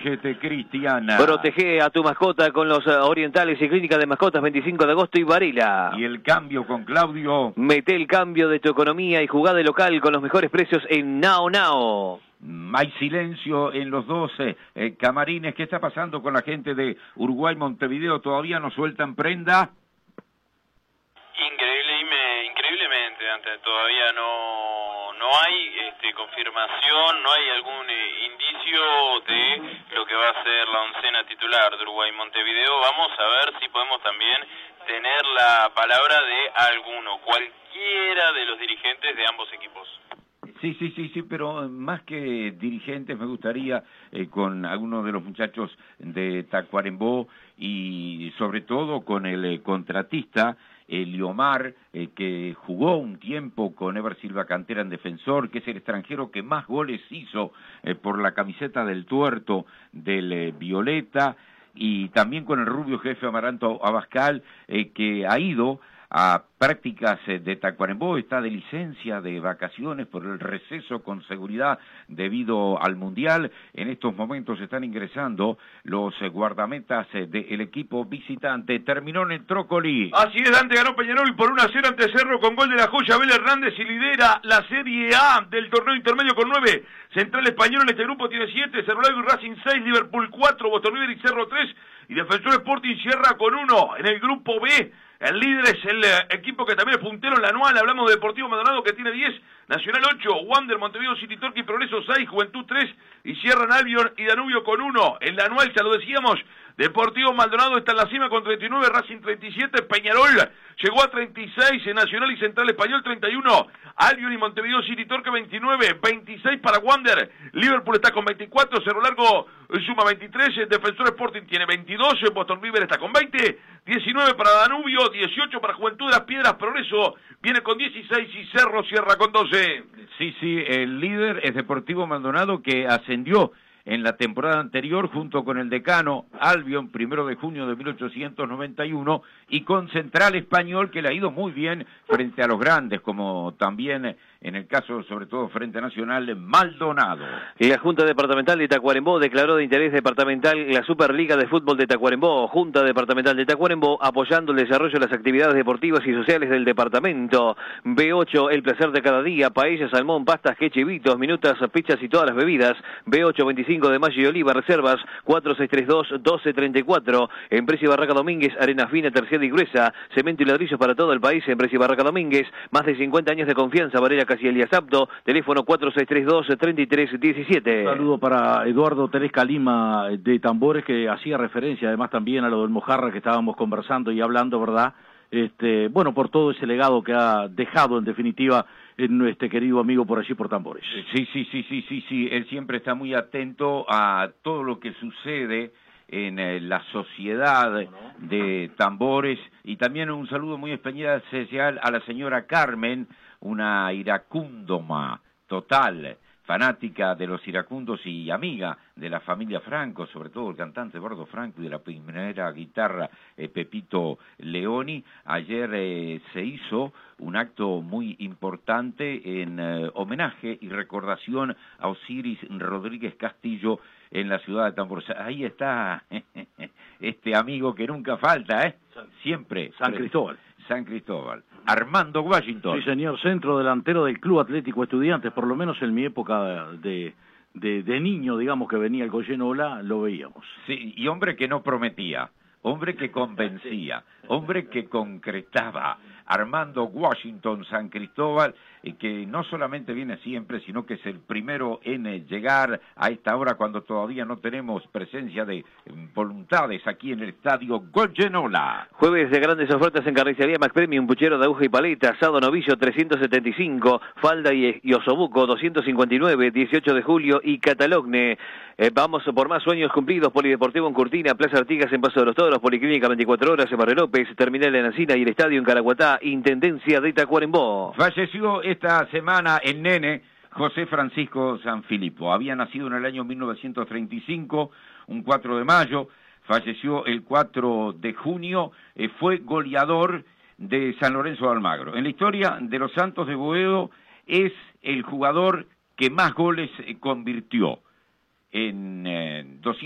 Protégete, Cristiana. Protege a tu mascota con los orientales y clínica de mascotas 25 de agosto y Varela. Y el cambio con Claudio. Mete el cambio de tu economía y jugá de local con los mejores precios en Nao Nao. Hay silencio en los dos camarines. ¿Qué está pasando con la gente de Uruguay Montevideo? ¿Todavía no sueltan prenda? Increíblemente, todavía no hay confirmación, no hay algún indicio de lo que va a ser la oncena titular de Uruguay Montevideo. Vamos a ver si podemos también tener la palabra de alguno, cualquiera de los dirigentes de ambos equipos. Sí, pero más que dirigentes me gustaría con algunos de los muchachos de Tacuarembó y sobre todo con el contratista Eliomar, que jugó un tiempo con Ever Silva Cantera en defensor, que es el extranjero que más goles hizo por la camiseta del tuerto del Violeta, y también con el rubio jefe Amaranto Abascal, que ha ido a prácticas de Tacuarembó, está de licencia de vacaciones por el receso con seguridad debido al Mundial. En estos momentos están ingresando los guardametas del equipo visitante. Terminó en el Trócoli. Así es, Dante ganó Peñarol por 1-0 ante Cerro con gol de la joya Abel Hernández y lidera la Serie A del torneo intermedio con 9. Central Español en este grupo tiene 7, Cerro Largo y Racing 6, Liverpool 4, Boston River y Cerro 3 y Defensor Sporting cierra con 1. En el grupo B, el líder es el equipo que también es puntero en la anual. Hablamos de Deportivo Maldonado que tiene 10, Nacional 8, Wander, Montevideo City Torque y Progreso 6, Juventud 3 y cierran Albion y Danubio con 1. En la anual, ya lo decíamos, Deportivo Maldonado está en la cima con 39, Racing 37, Peñarol llegó a 36, Nacional y Central Español 31, Albion y Montevideo City Torque 29, 26 para Wander, Liverpool está con 24, Cerro Largo suma 23, Defensor Sporting tiene 22, Boston River está con 20, 19 para Danubio, 18 para Juventud de las Piedras, Progreso viene con 16 y Cerro cierra con 12. Sí, el líder es Deportivo Maldonado, que ascendió en la temporada anterior junto con el decano Albion, 1 de junio de 1891, y con Central Español, que le ha ido muy bien frente a los grandes, como también en el caso, sobre todo, frente a Nacional, Maldonado. La Junta Departamental de Tacuarembó declaró de interés departamental la Superliga de Fútbol de Tacuarembó. Junta Departamental de Tacuarembó apoyando el desarrollo de las actividades deportivas y sociales del departamento. B8, el placer de cada día, paella, salmón, pastas, quechivitos, minutas, pizzas y todas las bebidas. B8, 25 de mayo y Oliva, reservas 4632-1234. Empresa y Barraca Domínguez, arena fina, terciada y gruesa, cemento y ladrillos para todo el país. Empresa y Barraca Domínguez, más de 50 años de confianza. Varela Casi Elías Apto, teléfono 4632-3317. Saludo para Eduardo Teresca Lima de Tambores, que hacía referencia además también a lo del Mojarra que estábamos conversando y hablando, ¿verdad? Bueno, por todo ese legado que ha dejado en definitiva en querido amigo por allí por Tambores. Sí, él siempre está muy atento a todo lo que sucede en la sociedad de Tambores, y también un saludo muy especial a la señora Carmen, una iracúndoma total, fanática de los iracundos y amiga de la familia Franco, sobre todo el cantante Eduardo Franco y de la primera guitarra Pepito Leoni. Ayer se hizo un acto muy importante en homenaje y recordación a Osiris Rodríguez Castillo en la ciudad de Tambores. Ahí está este amigo que nunca falta, siempre. San Cristóbal. Armando Washington. Sí, señor, centro delantero del Club Atlético Estudiantes, por lo menos en mi época de niño, digamos, que venía el Goyenola, lo veíamos. Sí, y hombre que no prometía, hombre que convencía, hombre que concretaba. Armando Washington San Cristóbal, que no solamente viene siempre, sino que es el primero en llegar a esta hora cuando todavía no tenemos presencia de voluntades aquí en el estadio Goyenola. Jueves de grandes ofertas en Carnicería Max Premium, puchero de aguja y paleta, asado novillo 375, falda y osobuco 259, 18 de julio y Catalogne. Vamos por más sueños cumplidos. Polideportivo en Curtina, Plaza Artigas en Paso de los Toros, Policlínica 24 horas en Barrio López, Terminal en Encina y el Estadio en Caraguatá, Intendencia de Tacuarembó. Falleció esta semana el nene José Francisco Sanfilippo. Había nacido en el año 1935, un 4 de mayo, falleció el 4 de junio, fue goleador de San Lorenzo de Almagro. En la historia de los Santos de Boedo es el jugador que más goles convirtió en